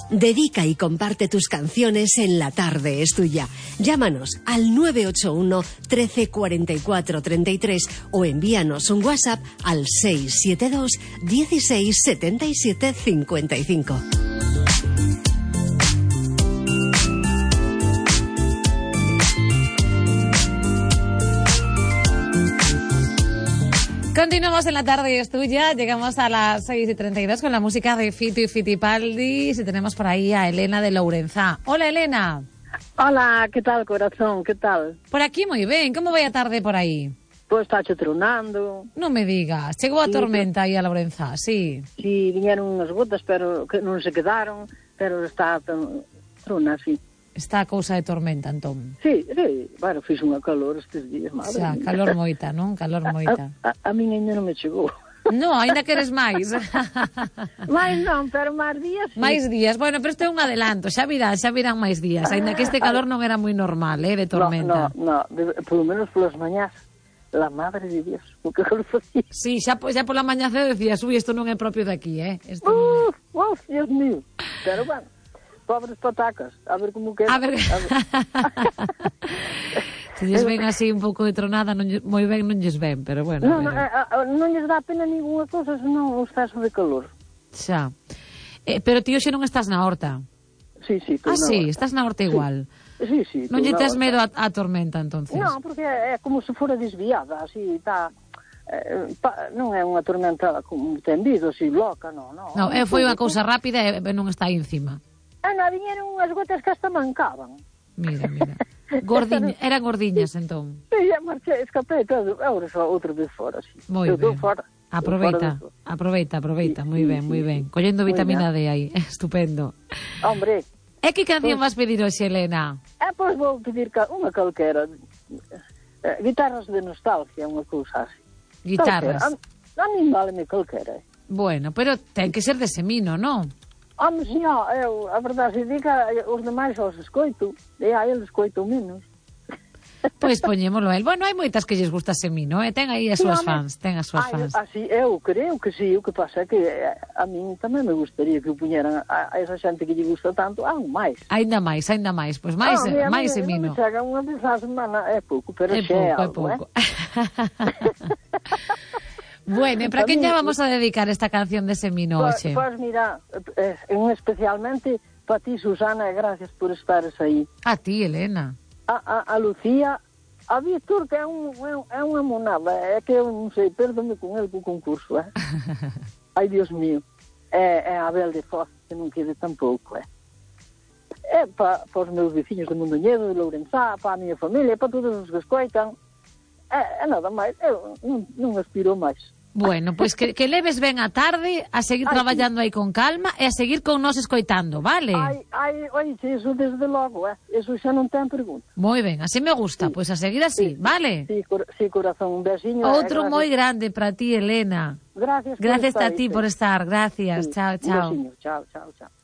Dedica y comparte tus canciones en La Tarde es Tuya. Llámanos al 981 13 44 33 o envíanos un WhatsApp al 672 16 77 55. Continuamos en La Tarde es Tuya, llegamos a las 6:32 con la música de Fito y Fitipaldi y tenemos por ahí a Elena de Lourenzá. Hola, Elena. Hola, ¿qué tal, corazón? ¿Qué tal? Por aquí moi ben, como vai a tarde por aí? Pois está tronando. Non me digas, chegou a tormenta aí a Lourenzá, sí. Sí, viñeron unhas gotas, pero que non se quedaron, pero está trona, sí. Está a cousa de tormenta, entón. Sí, bueno, fiz unha calor estes días, madre. Xa, calor moita, non? Calor moita. A min ainda non me chegou. No, ainda queres máis. Mais non, pero máis días, sí. Máis días, bueno, pero isto é un adelanto, xa virán máis días, ainda que este calor non era moi normal, de tormenta. No, polo menos polas mañás. La madre de Dios, o que calor facía. Sí, xa pola mañá decías, isto non é propio de aquí, Dios mío. Pero bueno, pobres patacas, a ver como queda. A ver. Se lles ven así un pouco de tronada, moi ben non lles ven, pero bueno. Non lles dá pena ninguna cousa, senón o exceso de calor. Xa. Pero ti hoxe non estás na horta. Sí, sí, estás na horta igual. Sí. Non lle tes medo a tormenta, entonces? Non, porque é como se fora desviada, así, está... non é unha tormenta como tendido, así, loca, non. Non, foi unha cousa rápida e non está aí encima. Viñeron unhas gotas que hasta mancaban. Mira. Eran gordiñas, entón. Sí, marchei, escapei todo. Agora só outra vez fora, sí. Moi ben. Aproveita, moi ben. Collendo vitamina D aí, estupendo. Hombre. E que canción vas pedir hoxe, Elena? Pois vou pedir unha calquera. Guitarras de nostalgia, unha cousa así. Guitarras? A min váleme calquera. Bueno, pero ten que ser de Semino, non? Si, eu, a verdade se diga, os demais os escoito, e a eles escoito menos. Pois poñémolo el. Bueno, hai moitas que lles gusta Semino, ten aí as súas fans, fans. Así, eu creo que sí, o que pasa é que a min tamén me gustaría que o puñeran a esa xente que lle gusta tanto, máis. Ainda máis, pois máis Semino. Non me chega unha vez a semana, é pouco, pero xa é pouco. Bueno, e para quen lle vamos a dedicar esta canción de Semino hoxe? Pois mira, especialmente para ti, Susana, e gracias por estares aí. A ti, Elena. A Lucía, a Víctor, que é unha monada, é que eu non sei, perdome con el co concurso, Ai, Dios mío. É a Abel de Foz, que non quede tampouco, É para os meus veciños de Mondoñedo, de Lourenzá, para a miña familia, para todos os que escoitan. É nada máis, eu non aspiro máis. Bueno, pois que leves ben a tarde, a seguir traballando aí con calma e a seguir con nós escoitando, vale? Eso desde logo, eso xa non ten pregunta. Moi ben, así me gusta, pois a seguir así, vale? Sí, corazón, un besiño. Outro moi grande para ti, Elena. Gracias a ti por estar, gracias, chao. Un besiño, chao.